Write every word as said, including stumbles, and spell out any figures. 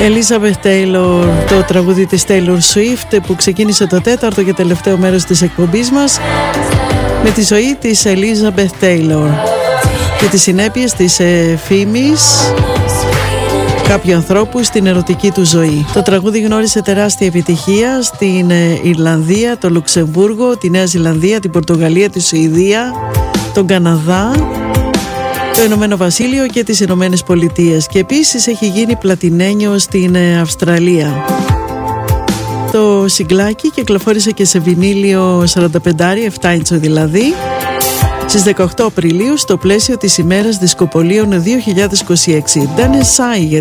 Elizabeth Taylor, το τραγούδι της Taylor Swift που ξεκίνησε το τέταρτο και τελευταίο μέρος της εκπομπής μας με τη ζωή της Elizabeth Taylor και τις συνέπειες της φήμης κάποιου ανθρώπου στην ερωτική του ζωή. Το τραγούδι γνώρισε τεράστια επιτυχία στην Ιρλανδία, το Λουξεμβούργο, τη Νέα Ζηλανδία, την Πορτογαλία, τη Σουηδία, τον Καναδά, το Ηνωμένο Βασίλειο και τις Ηνωμένες Πολιτείες, και επίσης έχει γίνει πλατινένιο στην Αυστραλία. Το συγκλάκι κυκλοφόρησε και σε βινίλιο σαράντα πέντε, επτά ίντσο δηλαδή, στις δεκαοκτώ Απριλίου στο πλαίσιο της ημέρας δισκοπολίων δύο χιλιάδες είκοσι έξι. Ήταν σάι